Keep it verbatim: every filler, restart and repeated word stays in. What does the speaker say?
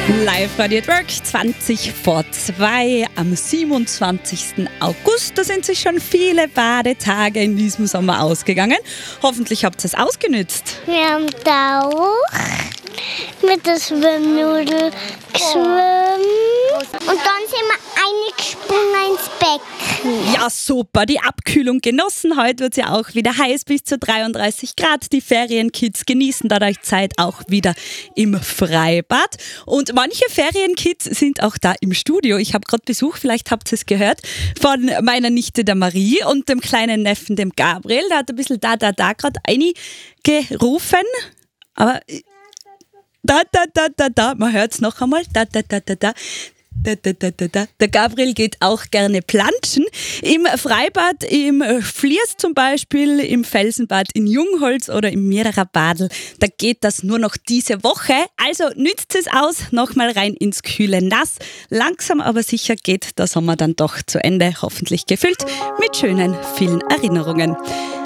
Live-Radio at Work, zwanzig vor zwei am siebenundzwanzigsten August. Da sind sich schon viele Badetage in diesem Sommer ausgegangen. Hoffentlich habt ihr es ausgenützt. Wir haben Tauch mit der Schwimmnudel geschwommen und dann sind wir eingesprungen ins Becken. Ja, super. Die Abkühlung genossen. Heute wird es ja auch wieder heiß, bis zu dreiunddreißig Grad. Die Ferienkids genießen dadurch Zeit auch wieder im Freibad. Und manche Ferienkids sind auch da im Studio. Ich habe gerade Besuch, vielleicht habt ihr es gehört, von meiner Nichte der Marie und dem kleinen Neffen, dem Gabriel. Der hat ein bisschen da, da, da gerade eingerufen. Aber da, da, da, da, da, man hört es noch einmal, da, da, da, da, da. Da, da, da, da, da. Der Gabriel geht auch gerne planschen. Im Freibad, im Fliers zum Beispiel, im Felsenbad in Jungholz oder im Miererer Badl. Da geht das nur noch diese Woche. Also nützt es aus, nochmal rein ins kühle Nass. Langsam aber sicher geht der Sommer dann doch zu Ende. Hoffentlich gefüllt mit schönen, vielen Erinnerungen.